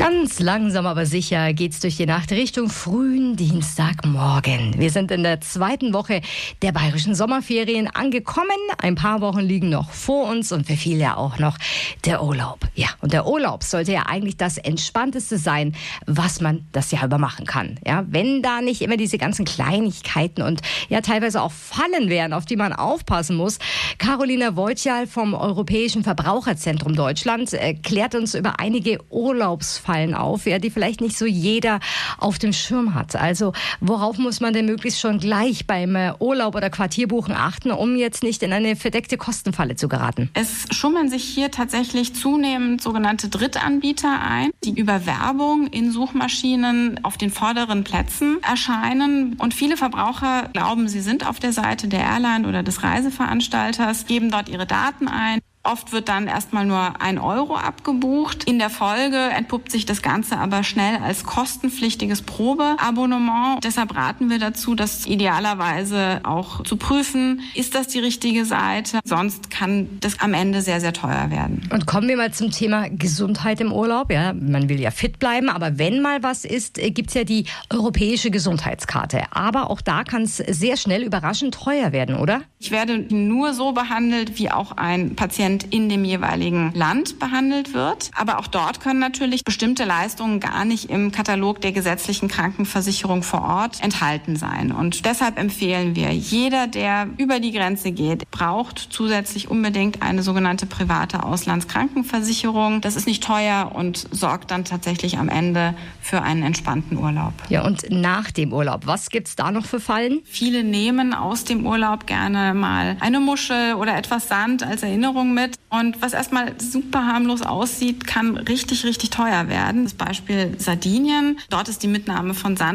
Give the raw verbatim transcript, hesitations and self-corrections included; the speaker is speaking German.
Ganz langsam, aber sicher geht's durch die Nacht Richtung frühen Dienstagmorgen. Wir sind in der zweiten Woche der bayerischen Sommerferien angekommen. Ein paar Wochen liegen noch vor uns und für viele ja auch noch der Urlaub. Ja, und der Urlaub sollte ja eigentlich das Entspannteste sein, was man das Jahr über machen kann. Ja, wenn da nicht immer diese ganzen Kleinigkeiten und ja teilweise auch Fallen wären, auf die man aufpassen muss. Carolina Wojcial vom Europäischen Verbraucherzentrum Deutschland äh, klärt uns über einige Urlaubsfallen auf, ja, die vielleicht nicht so jeder auf dem Schirm hat. Also worauf muss man denn möglichst schon gleich beim Urlaub oder Quartierbuchen achten, um jetzt nicht in eine verdeckte Kostenfalle zu geraten? Es schummeln sich hier tatsächlich zunehmend sogenannte Drittanbieter ein, die über Werbung in Suchmaschinen auf den vorderen Plätzen erscheinen. Und viele Verbraucher glauben, sie sind auf der Seite der Airline oder des Reiseveranstalters, geben dort ihre Daten ein. Oft wird dann erstmal nur ein Euro abgebucht. In der Folge entpuppt sich das Ganze aber schnell als kostenpflichtiges Probeabonnement. Deshalb raten wir dazu, das idealerweise auch zu prüfen. Ist das die richtige Seite? Sonst kann das am Ende sehr, sehr teuer werden. Und kommen wir mal zum Thema Gesundheit im Urlaub. Ja, man will ja fit bleiben, aber wenn mal was ist, gibt's ja die europäische Gesundheitskarte. Aber auch da kann es sehr schnell überraschend teuer werden, oder? Ich werde nur so behandelt, wie auch ein Patient in dem jeweiligen Land behandelt wird. Aber auch dort können natürlich bestimmte Leistungen gar nicht im Katalog der gesetzlichen Krankenversicherung vor Ort enthalten sein. Und deshalb empfehlen wir, jeder, der über die Grenze geht, braucht zusätzlich unbedingt eine sogenannte private Auslandskrankenversicherung. Das ist nicht teuer und sorgt dann tatsächlich am Ende für einen entspannten Urlaub. Ja, und nach dem Urlaub, was gibt's da noch für Fallen? Viele nehmen aus dem Urlaub gerne mal eine Muschel oder etwas Sand als Erinnerung mit. Und was erstmal super harmlos aussieht, kann richtig, richtig teuer werden. Das Beispiel Sardinien. Dort ist die Mitnahme von Sand